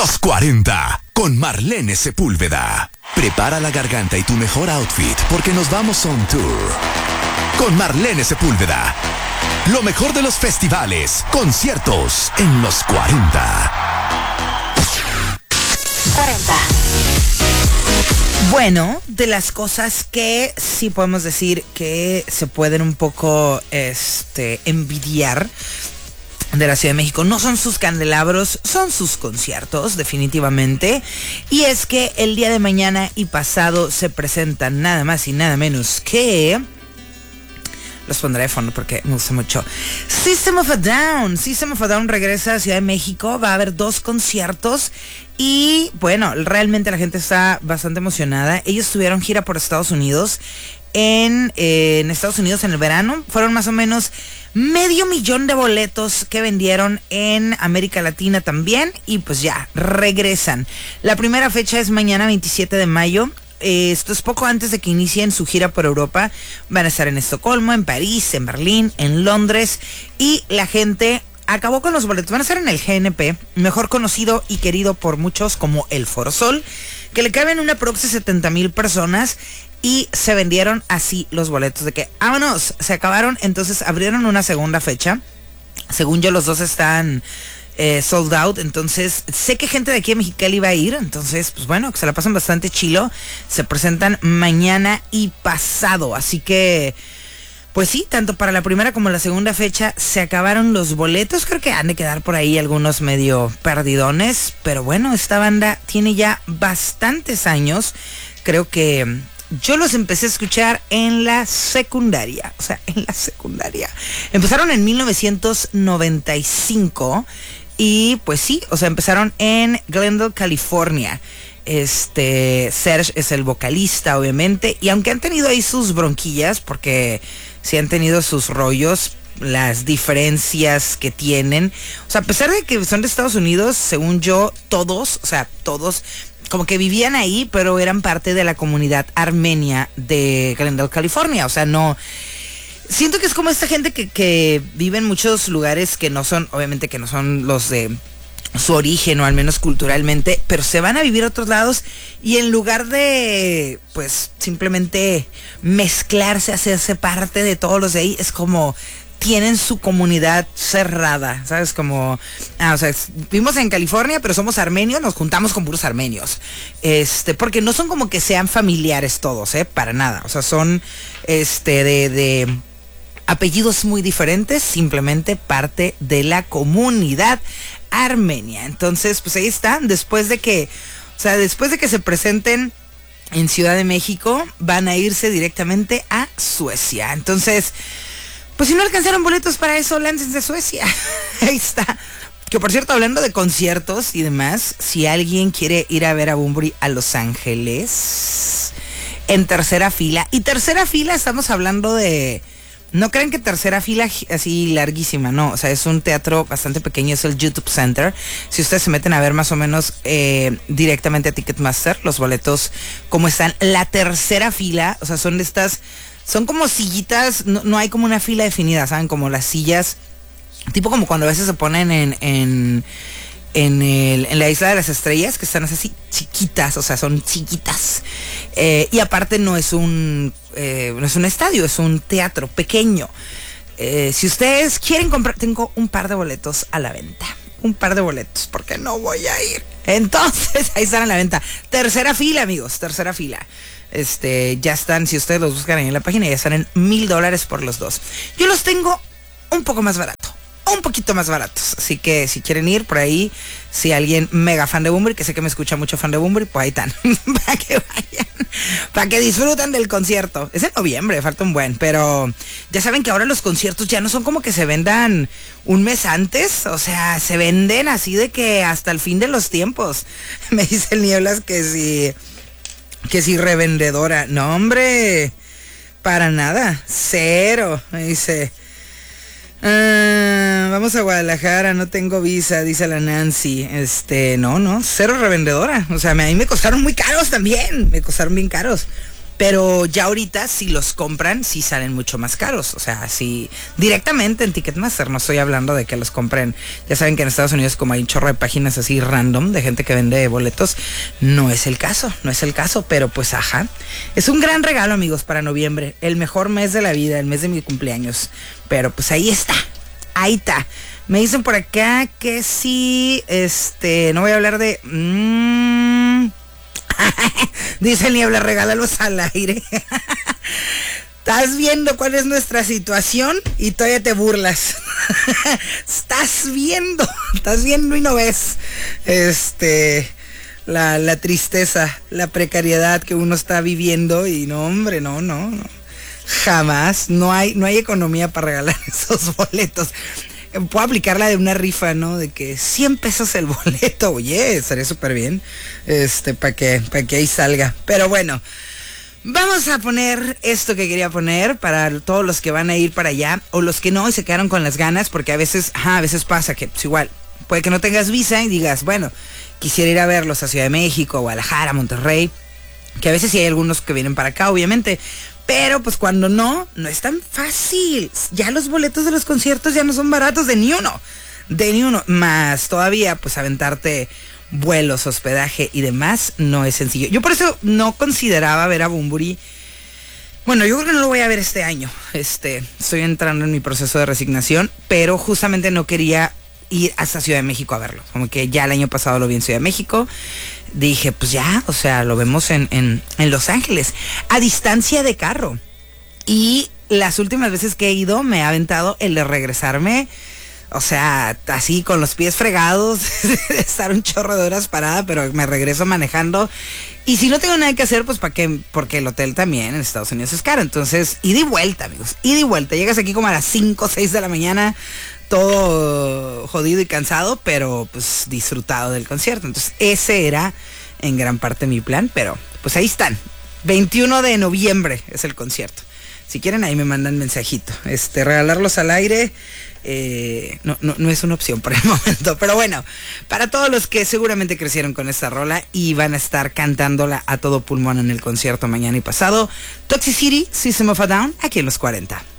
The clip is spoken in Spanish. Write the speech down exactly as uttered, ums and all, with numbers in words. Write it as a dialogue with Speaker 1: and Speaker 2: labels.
Speaker 1: Los cuarenta, con Marlene Sepúlveda. Prepara la garganta y tu mejor outfit, porque nos vamos on tour. Con Marlene Sepúlveda. Lo mejor de los festivales, conciertos en los cuarenta.
Speaker 2: cuarenta.
Speaker 3: Bueno, de las cosas que sí podemos decir que se pueden un poco este, envidiar de la Ciudad de México, no son sus candelabros, son sus conciertos, definitivamente. Y es que el día de mañana y pasado se presentan nada más y nada menos que... Los pondré de fondo porque me gusta mucho. System of a Down. System of a Down regresa a Ciudad de México. Va a haber dos conciertos. Y bueno, realmente la gente está bastante emocionada. Ellos tuvieron gira por Estados Unidos. En, eh, en Estados Unidos en el verano. Fueron más o menos medio millón de boletos que vendieron en América Latina también. Y pues ya, regresan. La primera fecha es mañana veintisiete de mayo. Esto es poco antes de que inicien su gira por Europa. Van a estar en Estocolmo, en París, en Berlín, en Londres. Y la gente acabó con los boletos. Van a estar en el G N P, mejor conocido y querido por muchos como el Foro Sol, que le caben una proxy setenta mil personas. Y se vendieron así los boletos de que, vámonos, se acabaron. Entonces abrieron una segunda fecha. Según yo, los dos están... Eh, sold out, entonces sé que gente de aquí de Mexicali va a ir, entonces pues bueno, que se la pasan bastante chilo. Se presentan mañana y pasado, así que pues sí, tanto para la primera como la segunda fecha se acabaron los boletos. Creo que han de quedar por ahí algunos medio perdidones, pero bueno, esta banda tiene ya bastantes años. Creo que yo los empecé a escuchar en la secundaria, o sea, en la secundaria. Empezaron en mil novecientos noventa y cinco y pues sí, o sea, empezaron en Glendale, California. Este, Serge es el vocalista, obviamente, y aunque han tenido ahí sus bronquillas, porque sí han tenido sus rollos, las diferencias que tienen, o sea, a pesar de que son de Estados Unidos, según yo, todos, o sea, todos... como que vivían ahí, pero eran parte de la comunidad armenia de Glendale, California. O sea, no... Siento que es como esta gente que, que vive en muchos lugares que no son, obviamente que no son los de su origen, o al menos culturalmente, pero se van a vivir a otros lados y en lugar de, pues, simplemente mezclarse, hacerse parte de todos los de ahí, es como... tienen su comunidad cerrada, ¿sabes? Como, ah, o sea, vivimos en California, pero somos armenios, nos juntamos con puros armenios. Este, porque no son como que sean familiares todos, ¿eh? Para nada. O sea, son, este, de, de apellidos muy diferentes, simplemente parte de la comunidad armenia. Entonces, pues ahí están, después de que, o sea, después de que se presenten en Ciudad de México, van a irse directamente a Suecia. Entonces... pues si no alcanzaron boletos para eso, láncense a Suecia. Ahí está. Que por cierto, hablando de conciertos y demás, si alguien quiere ir a ver a Bunbury a Los Ángeles, en tercera fila. Y tercera fila estamos hablando de... no crean que tercera fila así larguísima, no. O sea, es un teatro bastante pequeño, es el YouTube Center. Si ustedes se meten a ver más o menos eh, directamente a Ticketmaster, los boletos, cómo están. La tercera fila, o sea, son de estas... son como sillitas, no, no hay como una fila definida, ¿saben? Como las sillas, tipo como cuando a veces se ponen en, en, en, el, en la Isla de las Estrellas, que están así chiquitas, o sea, son chiquitas. Eh, y aparte no es un, eh, no es un estadio, es un teatro pequeño. Eh, si ustedes quieren comprar, tengo un par de boletos a la venta. Un par de boletos, porque no voy a ir. Entonces, ahí están a la venta. Tercera fila, amigos, tercera fila. Este, ya están, si ustedes los buscan ahí en la página, ya están en mil dólares por los dos. Yo los tengo un poco más barato, un poquito más baratos. Así que si quieren ir por ahí, si alguien mega fan de Bunbury, que sé que me escucha mucho fan de Bunbury, pues ahí están. Para que vayan, para que disfruten del concierto. Es en noviembre, falta un buen, pero ya saben que ahora los conciertos ya no son como que se vendan un mes antes. O sea, se venden así de que hasta el fin de los tiempos. Me dice el Nieblas que si... que si revendedora. No, hombre, para nada, cero. Me dice, ah, vamos a Guadalajara, no tengo visa, dice la Nancy. Este, no, no, cero revendedora. O sea, a mí me costaron muy caros también, me costaron bien caros. Pero ya ahorita si los compran, sí salen mucho más caros. O sea, si directamente en Ticketmaster, no estoy hablando de que los compren. Ya saben que en Estados Unidos como hay un chorro de páginas así random de gente que vende boletos, no es el caso, no es el caso, pero pues ajá. Es un gran regalo, amigos, para noviembre. El mejor mes de la vida, el mes de mi cumpleaños. Pero pues ahí está, ahí está. Me dicen por acá que sí, este, no voy a hablar de... Mmm, dice el Niebla, regálalos al aire. Estás viendo cuál es nuestra situación y todavía te burlas. Estás viendo, estás viendo y no ves. Este, la, la tristeza, la precariedad que uno está viviendo y no, hombre, no, no, no. Jamás, no hay, no hay economía para regalar esos boletos. Puedo aplicar la de una rifa, ¿no? De que cien pesos el boleto. Oye, estaría súper bien. Este, para que, para que ahí salga. Pero bueno, vamos a poner esto que quería poner para todos los que van a ir para allá. O los que no y se quedaron con las ganas. Porque a veces, ajá, a veces pasa que, pues igual, puede que no tengas visa y digas, bueno, quisiera ir a verlos a Ciudad de México, Guadalajara, Monterrey. Que a veces sí hay algunos que vienen para acá, obviamente. Pero pues cuando no, no es tan fácil. Ya los boletos de los conciertos ya no son baratos de ni uno. De ni uno. Más todavía pues aventarte vuelos, hospedaje y demás no es sencillo. Yo por eso no consideraba ver a Bunbury. Bueno, yo creo que no lo voy a ver este año. Este, estoy entrando en mi proceso de resignación, pero justamente no quería ir hasta Ciudad de México a verlo. Como que ya el año pasado lo vi en Ciudad de México. Dije, pues ya, o sea, lo vemos en, en, en Los Ángeles, a distancia de carro. Y las últimas veces que he ido me ha aventado el de regresarme, o sea, así con los pies fregados, estar un chorro de horas parada, pero me regreso manejando. Y si no tengo nada que hacer, pues para qué, porque el hotel también en Estados Unidos es caro. Entonces, ida y vuelta, amigos, ida y vuelta. Llegas aquí como a las cinco o seis de la mañana, todo jodido y cansado, pero pues disfrutado del concierto. Entonces ese era en gran parte mi plan, pero pues ahí están. veintiuno de noviembre es el concierto. Si quieren ahí me mandan mensajito. Este, regalarlos al aire eh, no, no, no es una opción por el momento. Pero bueno, para todos los que seguramente crecieron con esta rola y van a estar cantándola a todo pulmón en el concierto mañana y pasado, Toxicity, System of a Down, aquí en los cuarenta.